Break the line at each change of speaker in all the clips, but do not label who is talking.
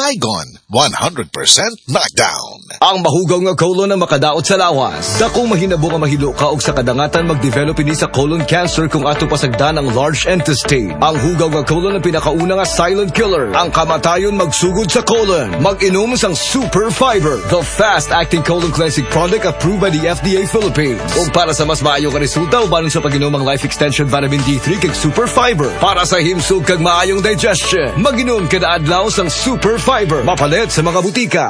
Baygon, 100% knockdown.
Ang mahugaw nga colon na makadaot sa lawas. Sa kung mahinabo nga mahilo ka og sa kadangatan mag-develop ini sa colon cancer kung ato pasagdan ang large intestine. Ang hugaw nga colon ang pinakauna nga silent killer. Ang kamatayon magsugod sa colon. Mag-inom sang Super Fiber, the fast-acting colon cleansing product approved by the FDA Philippines. Ug para sa mas maayo nga resulta uban sa pag-inom ang Life Extension Vitamin D3 kag Super Fiber. Para sa himsog kag maayong digestion, mag-inom kada adlaw sang Super Fiber. Mapalit sa mga butika.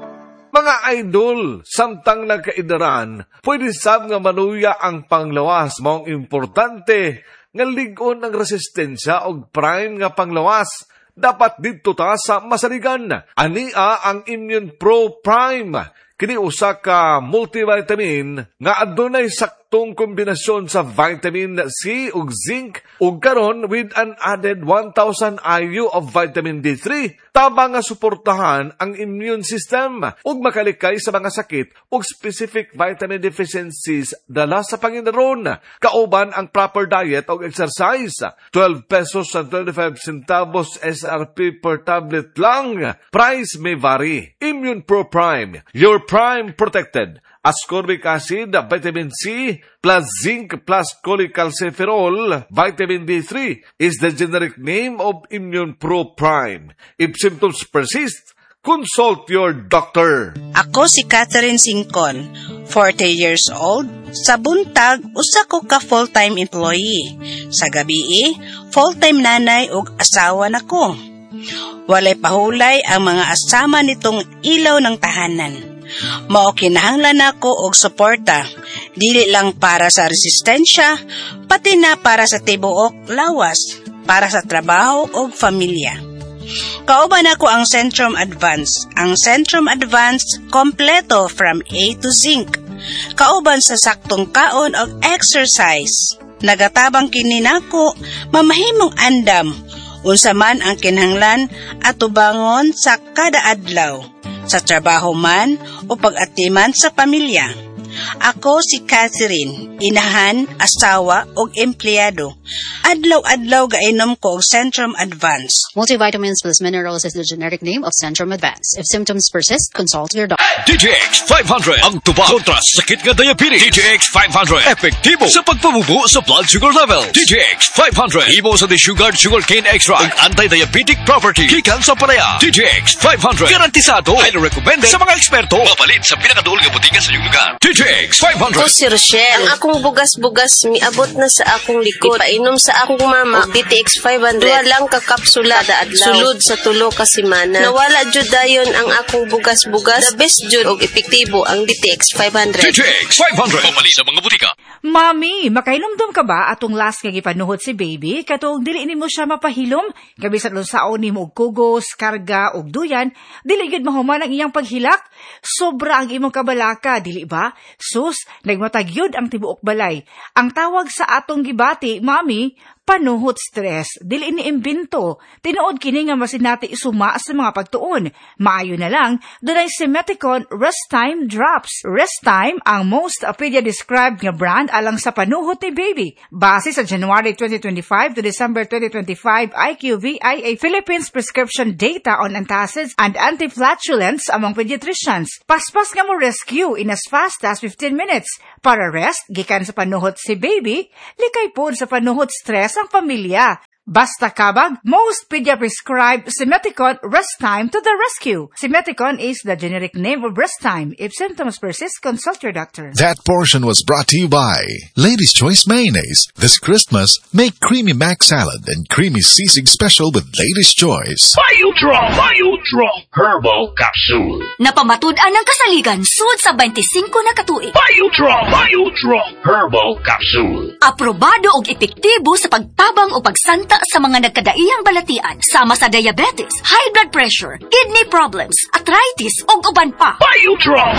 Mga idol, samtang nagkaidaran, pwede sab nga manuya ang panglawas. Maong importante nga ligon ang resistensya og prime nga panglawas. Dapat dito ta sa masaligan. Ania ang Immune Pro Prime. Kini usa ka multivitamin nga adunay saktong kombinasyon sa vitamin C ug zinc ug karon with an added 1,000 IU of vitamin D3 tabang nga suportahan ang immune system ug makalikay sa mga sakit ug specific vitamin deficiencies dala sa Panginoon. Kauban ang proper diet ug exercise. 12 pesos and 25 centavos SRP per tablet lang. Price may vary. Immune Pro Prime, your prime protected. Ascorbic acid, vitamin C, plus zinc, plus cholecalciferol, vitamin D3 is the generic name of Immune Pro Prime. If symptoms persist, consult your doctor.
Ako si Catherine Singcon, 40 years old. Sa buntag, usa ko ka full-time employee. Sa gabi, full-time nanay ug asawa nako. Walay pahulay ang mga asama nitong ilaw ng tahanan. Mao kinahanglan ako og suporta, dili lang para sa resistensya, pati na para sa tibuok lawas, para sa trabaho og pamilya. Kauban ako ang Centrum Advance. Ang Centrum Advance kompleto from A to Zinc. Kauban sa saktong kaon og exercise. Nagatabang kini nako, mamahimong andam. Unsa man ang kinahanglan atubangon sa kada adlaw. Sa trabaho man o pag-atiman sa pamilya. Ako si Catherine, inahan, asawa o empleyado. Adlaw-adlaw gainom ko og Centrum Advance.
Multivitamins plus minerals is the generic name of Centrum Advance. If symptoms persist, consult your doctor.
DTX 500 ang tuba kontra sakit nga diabetes. DTX 500 epektibo sa pagpamubo sa blood sugar level. DTX 500 imo sa desugared sugarcane extract ang anti-diabetic property gikan sa palaya. DTX 500 garantisado, highly recommended sa mga eksperto. Mapalit sa pinakaduol nga butika sa iyong lugar. DTX 500.
Ako si Rochelle. Ang akong bugas-bugas miabot na sa akong likod. Painom sa akong mama DTX 500. Duha lang ka kapsula kada adlaw. Sulod sa tulo ka semana. Nawala jud dayon ang akong bugas-bugas. The best jud og epektibo ang DTX 500.
DTX 500. Pamali sa mga butika.
Mami, makainumdum ka ba atong last nga gipanuhot si baby? Katong dili nimo siya mapahilom? Kabisan lunsaon nimo og kugos, karga og duyan, dili gid mahuman ang iyang paghilak. Sobra ang imong kabalaka, dili ba? Sus, nagmatagyod ang tibuok balay. Ang tawag sa atong gibati, Mami, panuhot stress. Dili ni imbento. Tinuod kini nga masinati isuma sa mga pagtuon. Maayo na lang, dunay Simeticon Rest Time Drops. Rest Time ang most pedia-described nga brand alang sa panuhot ni baby. Base sa January 2025 to December 2025 IQVIA Philippines prescription data on antacids and anti-flatulence among pediatricians. Paspas nga mo rescue in as fast as 15 minutes. Para rest, gikan sa panuhot si baby, likay po sa panuhot stress ang pamilya. Basta kabag, most pedia-prescribed Simeticon Rest Time to the rescue. Simeticon is the generic name of Rest Time. If symptoms persist, consult your doctor.
That portion was brought to you by Lady's Choice Mayonnaise. This Christmas, make Creamy Mac Salad and Creamy Sisig Special with Lady's Choice.
Biodraw Herbal Capsule.
Napamatud-an ang kasaligan sud sa 25 na katuig.
Biodraw Herbal Capsule.
Aprobado og epektibo sa pagtabang o pagsanta sa mga nagkadaiyang balatian sama sa diabetes, high blood pressure, kidney problems, arthritis ug uban pa.
Biodraw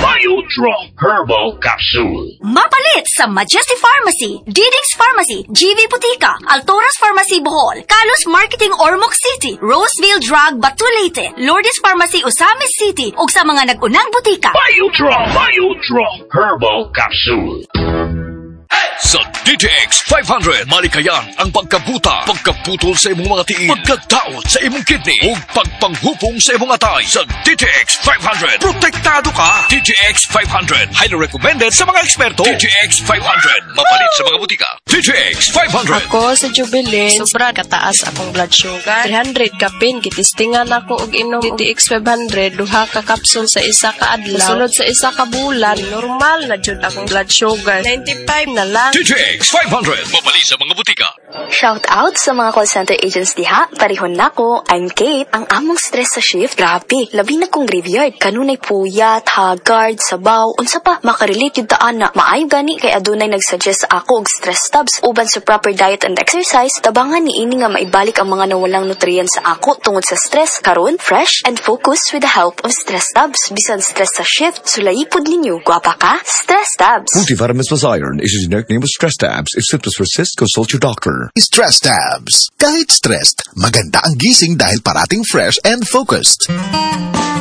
Herbal Capsule.
Mapalit sa Majesty Pharmacy, Diding's Pharmacy, GV Butika, Altoras Pharmacy Bohol, Kalos Marketing Ormoc City, Roseville Drug Batulete, Lourdes Pharmacy Osamis City ug sa mga nag-unang butika.
Biodraw Herbal Capsule. Hey!
Sa DTX 500, malikayan ang pagkabuta, pagkaputol sa imong mga tiil, pagkadaot sa imong kidney, ug pagpanghupong sa imong atay. Sa DTX 500, protektado ka. DTX 500, highly recommended sa mga eksperto. DTX 500, mapalit sa mga butika. DTX 500.
Ako sa Jubilee, sobra kataas akong blood sugar. 300 kapin, kitistingan ako og inom DTX 500, duha ka kapsul sa isa ka adlaw. Sunod sa isa ka bulan, normal na jud akong blood sugar. 95 na lang.
DTX 500, mabali sa mga butika.
Shout out sa mga call center agents diha. Parihon nako, I'm Kate. Ang among stress sa shift, grabe. Labi na kong graveyard. Kanunay puyat, haggard, sabaw, unsa pa, makarelate yung daan na. Maayo gani kay adunay nagsuggest sa ako og stress tabs. Uban sa proper diet and exercise, tabangan ni ini nga maibalik ang mga nawalang nutrients sa ako tungod sa stress. Karon, fresh and focused with the help of stress tabs. Bisan stress sa shift, sulaipod ninyo. Guwapa ka? Stress tabs.
Multivitamins plus iron is a generic name of stress tabs. If symptoms persist, consult your doctor.
Stress tabs. Kahit stressed, maganda ang gising dahil parating fresh and focused.